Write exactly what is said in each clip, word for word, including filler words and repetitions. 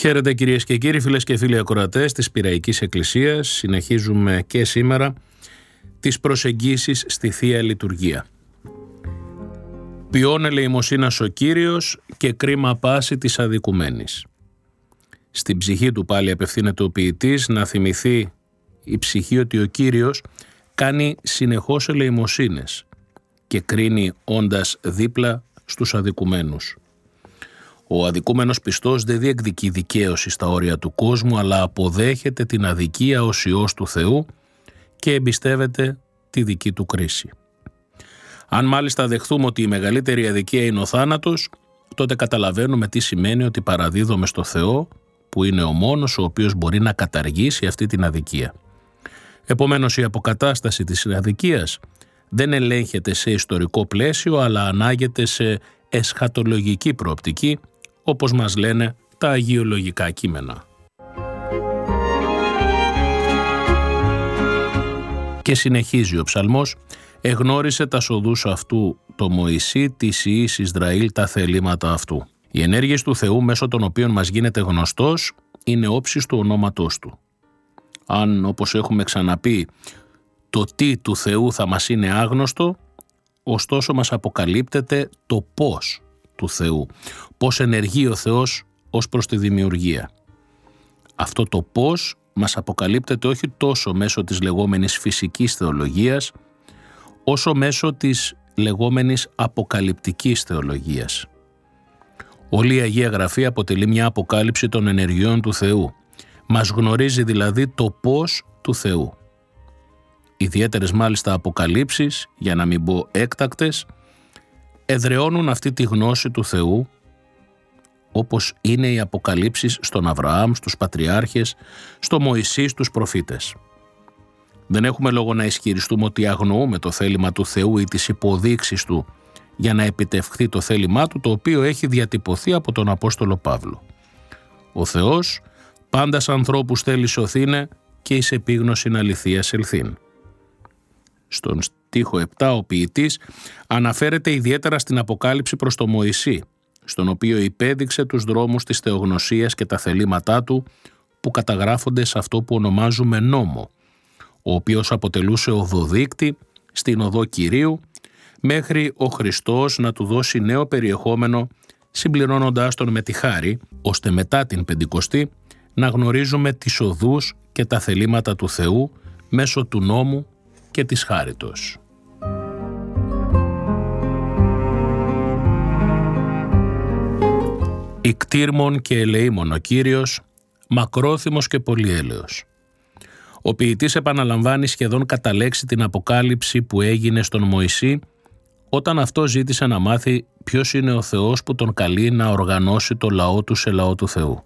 Χαίρετε κυρίες και κύριοι, φίλες και φίλοι ακροατές της Πειραϊκής Εκκλησίας. Συνεχίζουμε και σήμερα τις προσεγγίσεις στη Θεία Λειτουργία. Ποιόν ελεημοσύνας ο Κύριος και κρίμα πάση της αδικουμένης. Στην ψυχή του πάλι απευθύνεται ο ποιητής να θυμηθεί η ψυχή ότι ο Κύριος κάνει συνεχώς ελεημοσύνες και κρίνει όντας δίπλα στους αδικουμένους. Ο αδικούμενος πιστός δεν διεκδικεί δικαίωση στα όρια του κόσμου, αλλά αποδέχεται την αδικία ως Υιός του Θεού και εμπιστεύεται τη δική του κρίση. Αν μάλιστα δεχθούμε ότι η μεγαλύτερη αδικία είναι ο θάνατος, τότε καταλαβαίνουμε τι σημαίνει ότι παραδίδομαι στο Θεό, που είναι ο μόνος ο οποίος μπορεί να καταργήσει αυτή την αδικία. Επομένως, η αποκατάσταση της αδικίας δεν ελέγχεται σε ιστορικό πλαίσιο, αλλά ανάγεται σε εσχατολογική προοπτική, όπως μας λένε τα αγιολογικά κείμενα. Και συνεχίζει ο ψαλμός: «Εγνώρισε τα σοδούς αυτού το Μωυσή, της Υιής Ισραήλ τα θελήματα αυτού». Οι ενέργειες του Θεού μέσω των οποίων μας γίνεται γνωστός είναι όψεις του ονόματός του. Αν, όπως έχουμε ξαναπεί, το τι του Θεού θα μας είναι άγνωστο, ωστόσο μας αποκαλύπτεται το πώς του Θεού, πώς ενεργεί ο Θεός ως προς τη δημιουργία. Αυτό το πώς μας αποκαλύπτεται όχι τόσο μέσω της λεγόμενης φυσικής θεολογίας, όσο μέσω της λεγόμενης αποκαλυπτικής θεολογίας. Όλη η Αγία Γραφή αποτελεί μια αποκάλυψη των ενεργειών του Θεού. Μας γνωρίζει δηλαδή το πώς του Θεού. Ιδιαίτερες μάλιστα αποκαλύψεις, για να μην πω έκτακτες, εδραιώνουν αυτή τη γνώση του Θεού, όπως είναι οι αποκαλύψεις στον Αβραάμ, στους πατριάρχες, στο Μωυσή, στους προφήτες. Δεν έχουμε λόγο να ισχυριστούμε ότι αγνοούμε το θέλημα του Θεού ή τις υποδείξεις του για να επιτευχθεί το θέλημά του, το οποίο έχει διατυπωθεί από τον Απόστολο Παύλο. Ο Θεός πάντας ανθρώπους θέλει σωθήνε και εις επίγνωσιν αληθείας ελθύν. Στον στίχο επτά ο ποιητής αναφέρεται ιδιαίτερα στην αποκάλυψη προς το Μωυσή, στον οποίο υπέδειξε τους δρόμους της θεογνωσίας και τα θελήματά του που καταγράφονται σε αυτό που ονομάζουμε νόμο, ο οποίος αποτελούσε οδοδείκτη στην οδό Κυρίου, μέχρι ο Χριστός να του δώσει νέο περιεχόμενο, συμπληρώνοντάς τον με τη χάρη, ώστε μετά την Πεντηκοστή να γνωρίζουμε τις οδούς και τα θελήματα του Θεού μέσω του νόμου και της χάριτος. Ικτήρμον και ελεήμον ο Κύριος, μακρόθυμος και πολυέλεος. Ο ποιητής επαναλαμβάνει σχεδόν κατά λέξη την αποκάλυψη που έγινε στον Μωυσή, όταν αυτό ζήτησε να μάθει ποιος είναι ο Θεός που τον καλεί να οργανώσει το λαό του σε λαό του Θεού.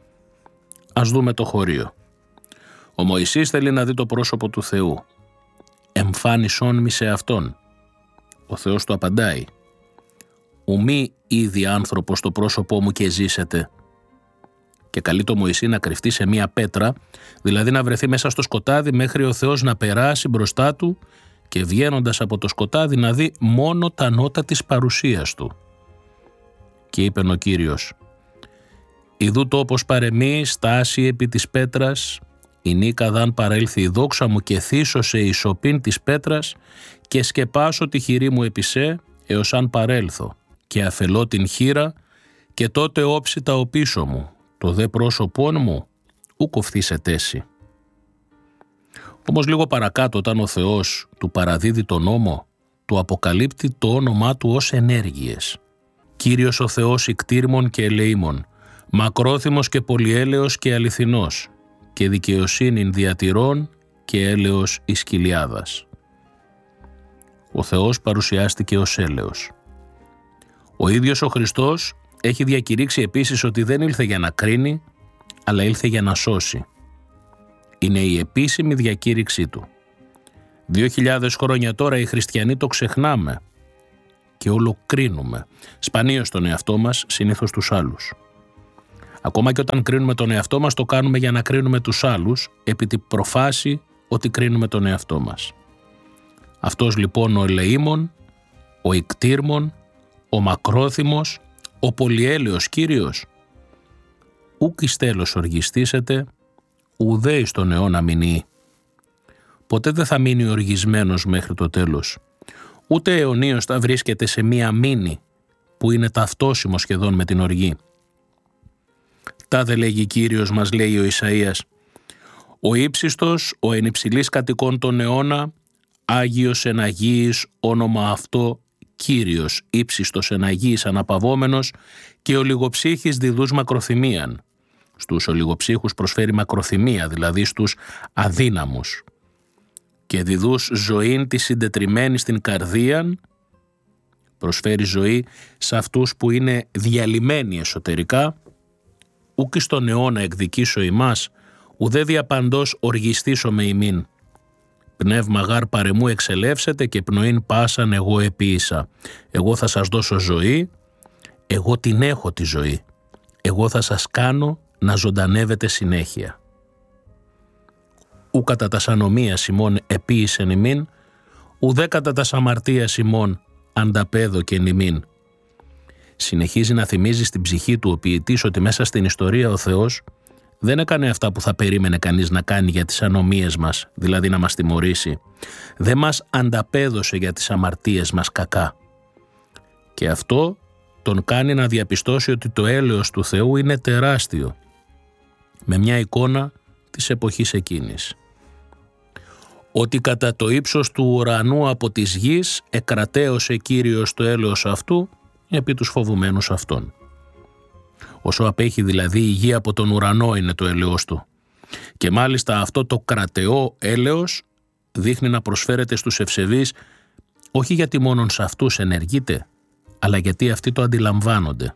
Ας δούμε το χωρίο. Ο Μωυσής θέλει να δει το πρόσωπο του Θεού. «Εμφάνισόν μη σε αυτόν». Ο Θεός του απαντάει: «Ουμή ήδη άνθρωπος το πρόσωπό μου και ζήσετε». Και καλεί το Μωυσή να κρυφτεί σε μία πέτρα, δηλαδή να βρεθεί μέσα στο σκοτάδι μέχρι ο Θεός να περάσει μπροστά του και βγαίνοντας από το σκοτάδι να δει μόνο τα νότα της παρουσίας του. Και είπεν ο Κύριος: «Ιδού τόπος παρεμεί στάση επί της πέτρας, η νίκα δαν παρέλθει η δόξα μου και θύσωσε η σωπήν της πέτρας και σκεπάσω τη χειρή μου επισέ έως αν παρέλθω και αφελώ την χείρα και τότε όψει τα οπίσω μου, το δε πρόσωπόν μου ου κοφθεί σε τέση». Όμως λίγο παρακάτω, όταν ο Θεός του παραδίδει τον νόμο, του αποκαλύπτει το όνομά του ως ενέργειες. «Κύριος ο Θεός ικτήρμον και ελεήμον, μακρόθυμος και πολυέλεος και αληθινός, και δικαιοσύνην διατηρών και έλεος εις κοιλιάδας». Ο Θεός παρουσιάστηκε ως έλεος. Ο ίδιος ο Χριστός έχει διακηρύξει επίσης ότι δεν ήλθε για να κρίνει, αλλά ήλθε για να σώσει. Είναι η επίσημη διακήρυξή του. Δύο χιλιάδες χρόνια τώρα οι χριστιανοί το ξεχνάμε και όλο κρίνουμε, σπανίως τον εαυτό μας, συνήθως τους άλλους. Ακόμα και όταν κρίνουμε τον εαυτό μας, το κάνουμε για να κρίνουμε τους άλλους, επί τη προφάση ότι κρίνουμε τον εαυτό μας. Αυτός λοιπόν ο ελεήμων, ο ικτήρμων, ο μακρόθυμος, ο πολυέλεος Κύριος, ούκ εις τέλος οργιστήσετε, ουδέ εις τον αιώνα μηνύει. Ποτέ δεν θα μείνει οργισμένος μέχρι το τέλος. Ούτε αιωνίως θα βρίσκεται σε μία μήνη που είναι ταυτόσιμο σχεδόν με την οργή. Τάδε λέγει Κύριος, μας λέει ο Ισαΐας, ο ύψιστος, ο εν υψηλής κατοικών τον αιώνα, Άγιος εν Αγίης όνομα αυτό, Κύριος, ύψιστος εν Αγίης αναπαυόμενος και ο λιγοψύχης διδούς μακροθυμίαν. Στους ολιγοψύχους προσφέρει μακροθυμία, δηλαδή στους αδύναμους. Και διδούς ζωήν τη συντετριμένη στην καρδίαν, προσφέρει ζωή σε αυτούς που είναι διαλυμένοι εσωτερικά, ούκ εις τον αιώνα εκδικήσω ημάς, ουδέ διαπαντός οργιστήσω με ημίν. Πνεύμα γάρ παρεμού εξελεύσετε και πνοήν πάσαν εγώ επίησα. Εγώ θα σας δώσω ζωή, εγώ την έχω τη ζωή. Εγώ θα σας κάνω να ζωντανεύετε συνέχεια. Ου κατά τας ανομίας ημών επίησεν ημίν, ουδέ κατά τας αμαρτίας ημών ανταπέδοκεν ημίν. Συνεχίζει να θυμίζει στην ψυχή του ο ποιητής ότι μέσα στην ιστορία ο Θεός δεν έκανε αυτά που θα περίμενε κανείς να κάνει για τις ανομίες μας, δηλαδή να μας τιμωρήσει. Δεν μας ανταπέδωσε για τις αμαρτίες μας κακά. Και αυτό τον κάνει να διαπιστώσει ότι το έλεος του Θεού είναι τεράστιο, με μια εικόνα της εποχής εκείνης. Ότι κατά το ύψος του ουρανού από της γης εκρατέωσε Κύριος το έλεος αυτού επί τους φοβουμένους αυτών. Όσο απέχει δηλαδή η γη από τον ουρανό είναι το έλεος του. Και μάλιστα αυτό το κρατεό έλεος δείχνει να προσφέρεται στους ευσεβείς όχι γιατί μόνον σε αυτούς ενεργείται, αλλά γιατί αυτοί το αντιλαμβάνονται.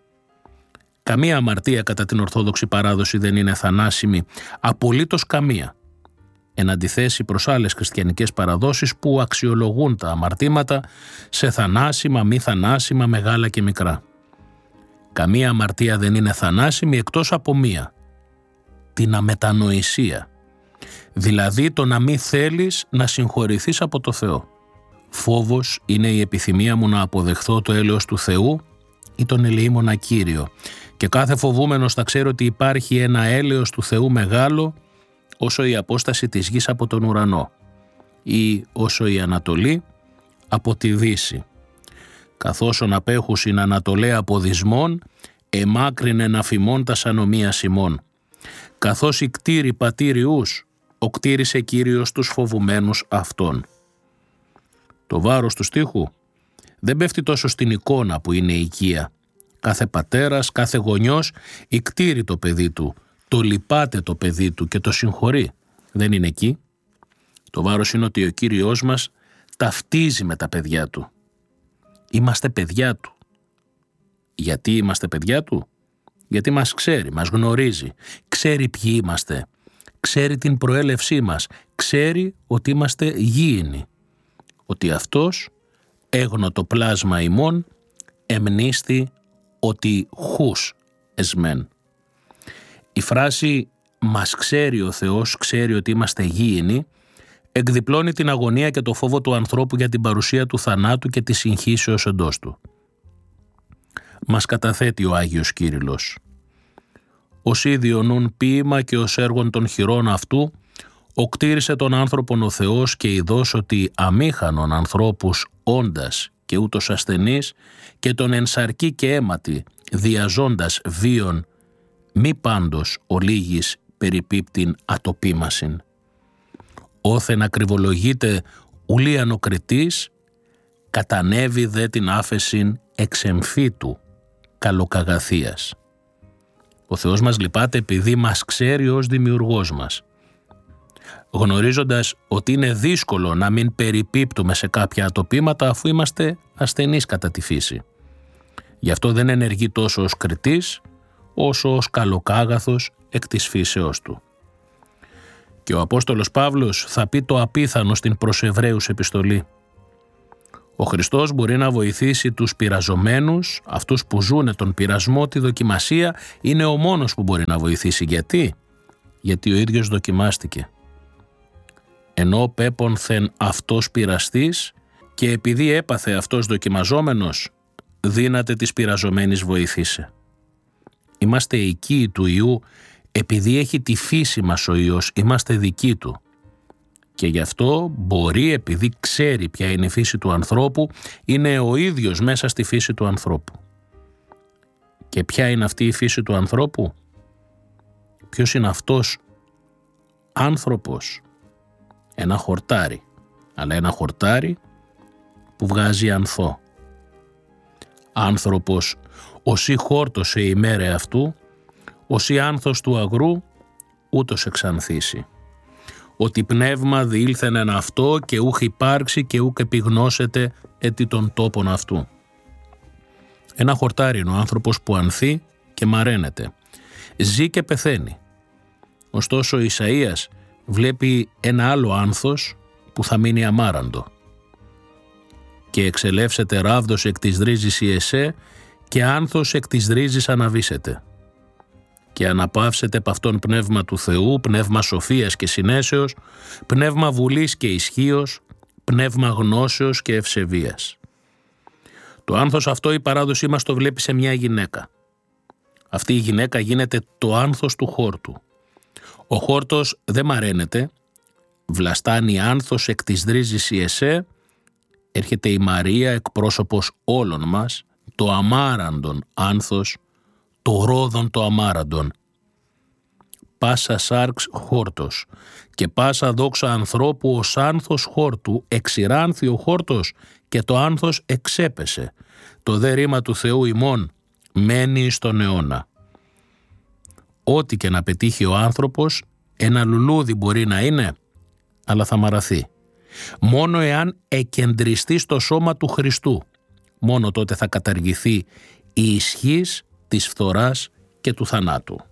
Καμία αμαρτία κατά την Ορθόδοξη παράδοση δεν είναι θανάσιμη, απολύτως καμία. Εν αντιθέσει προς άλλες χριστιανικές παραδόσεις που αξιολογούν τα αμαρτήματα σε θανάσιμα, μη θανάσιμα, μεγάλα και μικρά. Καμία αμαρτία δεν είναι θανάσιμη εκτός από μία, την αμετανοησία, δηλαδή το να μην θέλεις να συγχωρηθείς από το Θεό. Φόβος είναι η επιθυμία μου να αποδεχθώ το έλεος του Θεού ή τον ελεήμονα Κύριο, και κάθε φοβούμενος θα ξέρει ότι υπάρχει ένα έλεος του Θεού μεγάλο όσο η απόσταση της γης από τον ουρανό ή όσο η Ανατολή από τη Δύση. Καθώς απέχουσιν Ανατολέ από δυσμών, εμάκρυνεν αφημών τας ανομίας ημών. Καθώς η κτήρη πατήριους, ο κτήρισε Κύριος τους φοβουμένους αυτών. Το βάρος του στίχου δεν πέφτει τόσο στην εικόνα που είναι η οικία. Κάθε πατέρας, κάθε γονιός ικτήρει το παιδί του, το λυπάται το παιδί του και το συγχωρεί. Δεν είναι εκεί. Το βάρος είναι ότι ο Κύριος μας ταυτίζει με τα παιδιά του. Είμαστε παιδιά του. Γιατί είμαστε παιδιά του? Γιατί μας ξέρει, μας γνωρίζει, ξέρει ποιοι είμαστε, ξέρει την προέλευσή μας, ξέρει ότι είμαστε γήινοι, ότι αυτός έγνωτο πλάσμα ημών εμνίστη ότι χους εσμέν. Η φράση «μας ξέρει ο Θεός, ξέρει ότι είμαστε γήινοι» εκδιπλώνει την αγωνία και το φόβο του ανθρώπου για την παρουσία του θανάτου και της συγχύσεως εντός του. Μας καταθέτει ο Άγιος Κύριλλος. «Ως ίδιο νουν ποίημα και ως έργον των χειρών αυτού, οκτήρισε τον άνθρωπον ο Θεός και ειδός ότι αμήχανον ανθρώπους όντας και ούτως ασθενείς και τον ενσαρκή και αίματι διαζώντας βίων μη πάντως ολίγης περιπίπτην ατοπίμασιν. Όθεν ακριβολογείται ουλίαν ο κριτής, κατανέβη δε την άφεσιν εξεμφύτου καλοκαγαθίας». Ο Θεός μας λυπάται επειδή μας ξέρει ως δημιουργός μας. Γνωρίζοντας ότι είναι δύσκολο να μην περιπίπτουμε σε κάποια ατοπήματα αφού είμαστε ασθενείς κατά τη φύση. Γι' αυτό δεν ενεργεί τόσο ως κριτής όσο ως καλοκάγαθος εκ της φύσεώς του. Και ο Απόστολος Παύλος θα πει το απίθανο στην προς Εβραίους επιστολή. Ο Χριστός μπορεί να βοηθήσει τους πειραζομένους, αυτούς που ζουνε τον πειρασμό, τη δοκιμασία, είναι ο μόνος που μπορεί να βοηθήσει. Γιατί? Γιατί ο ίδιος δοκιμάστηκε. Ενώ πέπονθεν αυτός πειραστής και επειδή έπαθε αυτός δοκιμαζόμενος, δύναται της πειραζομένης βοηθήσε. Η είμαστε οικοί του Υιού επειδή έχει τη φύση μας ο Υιός, είμαστε δικοί του. Και γι' αυτό μπορεί, επειδή ξέρει ποια είναι η φύση του ανθρώπου, είναι ο ίδιος μέσα στη φύση του ανθρώπου. Και ποια είναι αυτή η φύση του ανθρώπου? Ποιος είναι αυτός άνθρωπος? Ένα χορτάρι, αλλά ένα χορτάρι που βγάζει ανθό. Άνθρωπος, όσοι χόρτωσε η μέρα αυτού, όσοι άνθος του αγρού, ούτως εξανθήσει. Ότι πνεύμα διήλθεν εν αυτό και ούχ υπάρξει και ούκ επιγνώσετε έτι των τόπων αυτού. Ένα χορτάρι είναι ο άνθρωπος που ανθεί και μαραίνεται. Ζει και πεθαίνει. Ωστόσο ο Ισαΐας βλέπει ένα άλλο άνθος που θα μείνει αμάραντο. Και εξελεύσετε ράβδος εκ της ρίζης η εσέ και άνθος εκ της ρίζης αναβήσετε. Και αναπαύσετε επ' αυτόν πνεύμα του Θεού, πνεύμα σοφίας και συνέσεως, πνεύμα βουλής και ισχύος, πνεύμα γνώσεως και ευσεβίας. Το άνθος αυτό η παράδοσή μας το βλέπει σε μια γυναίκα. Αυτή η γυναίκα γίνεται το άνθος του χόρτου. Ο χόρτος δεν μαραίνεται, βλαστάνει άνθος εκ της ρίζης η εσέ, έρχεται η Μαρία εκπρόσωπος όλων μας, το αμάραντον άνθος, το ρόδον το αμάραντον. Πάσα σάρξ χόρτος και πάσα δόξα ανθρώπου ως άνθος χόρτου, εξηράνθη ο χόρτος και το άνθος εξέπεσε. Το δε ρήμα του Θεού ημών μένει στον αιώνα. Ό,τι και να πετύχει ο άνθρωπος, ένα λουλούδι μπορεί να είναι, αλλά θα μαραθεί. Μόνο εάν εκεντριστεί στο σώμα του Χριστού, μόνο τότε θα καταργηθεί η ισχύς της φθοράς και του θανάτου.